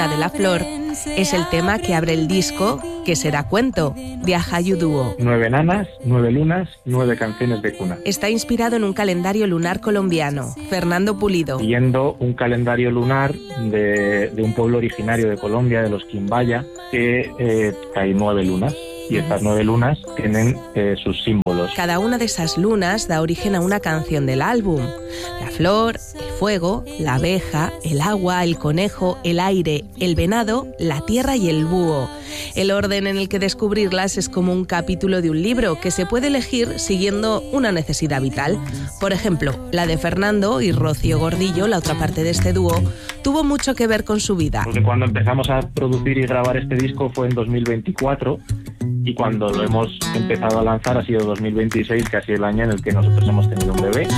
de la flor, es el tema que abre el disco Que será cuento, de Ajayu Dúo. 9 enanas, 9 lunas, 9 canciones de cuna. Está inspirado en un calendario lunar colombiano. Fernando Pulido. Siguiendo un calendario lunar de un pueblo originario de Colombia, de los Quimbaya, que hay 9 lunas. Y estas 9 lunas tienen sus símbolos. Cada una de esas lunas da origen a una canción del álbum. La flor, el fuego, la abeja, el agua, el conejo, el aire, el venado, la tierra y el búho. El orden en el que descubrirlas es como un capítulo de un libro que se puede elegir siguiendo una necesidad vital. Por ejemplo, la de Fernando y Rocío Gordillo, la otra parte de este dúo, tuvo mucho que ver con su vida. Porque cuando empezamos a producir y grabar este disco fue en 2024 y cuando lo hemos empezado a lanzar ha sido 2026, que ha sido el año en el que nosotros hemos tenido un bebé.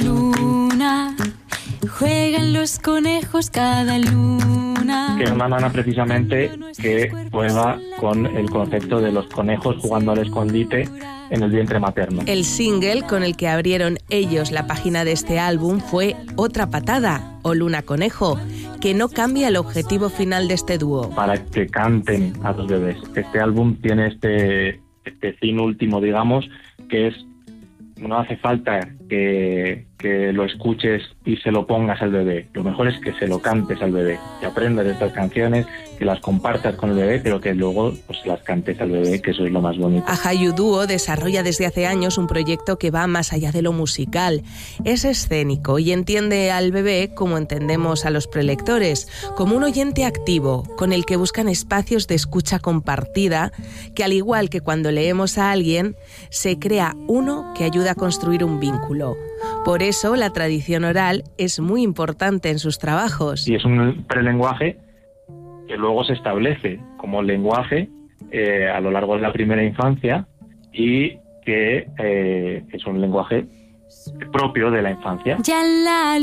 Luna, juegan los conejos cada luna. Que es una nana precisamente que juega con el concepto de los conejos jugando al escondite en el vientre materno. El single con el que abrieron ellos la página de este álbum fue Otra patada, o Luna Conejo, que no cambia el objetivo final de este dúo. Para que canten a los bebés. Este álbum tiene este fin último, digamos, que es, no hace falta que lo escuches y se lo pongas al bebé. Lo mejor es que se lo cantes al bebé, que aprendas estas canciones, que las compartas con el bebé, pero que luego pues las cantes al bebé, que eso es lo más bonito. Ajayu Dúo desarrolla desde hace años un proyecto que va más allá de lo musical. Es escénico y entiende al bebé como entendemos a los prelectores, como un oyente activo, con el que buscan espacios de escucha compartida, que al igual que cuando leemos a alguien, se crea uno que ayuda a construir un vínculo. Por eso la tradición oral es muy importante en sus trabajos. Y es un prelenguaje que luego se establece como lenguaje a lo largo de la primera infancia y que es un lenguaje propio de la infancia. Ya la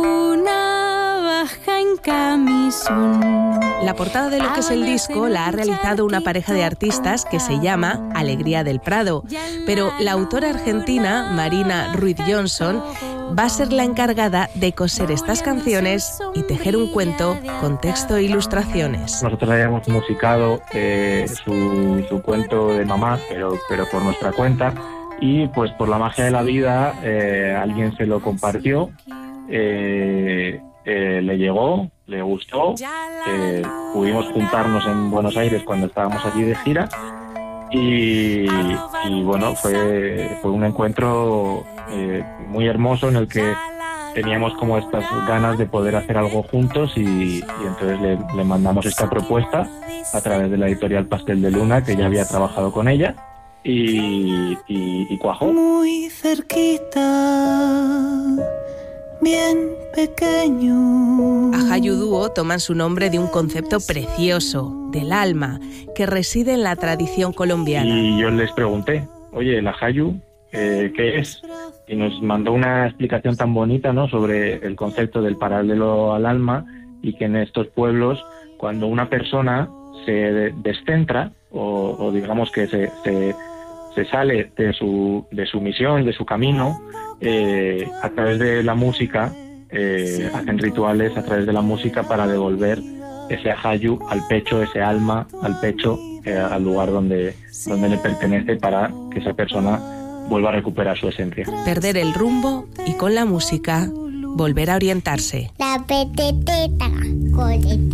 luna baja en camisón. La portada de lo que es el disco la ha realizado una pareja de artistas que se llama Alegría del Prado, pero la autora argentina Marina Ruiz Johnson va a ser la encargada de coser estas canciones y tejer un cuento con texto e ilustraciones. Nosotros habíamos musicado su cuento de mamá, pero por nuestra cuenta, y pues por la magia de la vida alguien se lo compartió, le llegó, le gustó, pudimos juntarnos en Buenos Aires cuando estábamos allí de gira y bueno, fue un encuentro muy hermoso en el que teníamos como estas ganas de poder hacer algo juntos y entonces le mandamos esta propuesta a través de la editorial Pastel de Luna, que ya había trabajado con ella, y cuajó. Muy cerquita, bien pequeño. Ajayu Dúo toman su nombre de un concepto precioso, del alma, que reside en la tradición colombiana. Y yo les pregunté, oye, el Ajayu, ¿qué es? Y nos mandó una explicación tan bonita, ¿no?, sobre el concepto del paralelo al alma, y que en estos pueblos, cuando una persona se descentra o digamos que se sale de su misión, de su camino, a través de la música, hacen rituales a través de la música para devolver ese Ajayu al pecho, ese alma al pecho, al lugar donde le pertenece, para que esa persona vuelva a recuperar su esencia. Perder el rumbo y con la música volver a orientarse. La peteteta, colete.